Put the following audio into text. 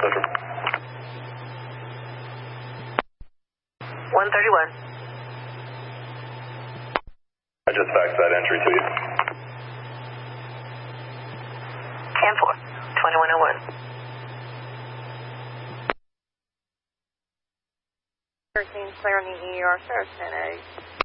Central. 131. I just faxed that entry to you. 10-4, 2101. 13 clear on the ER, sir, 10-8.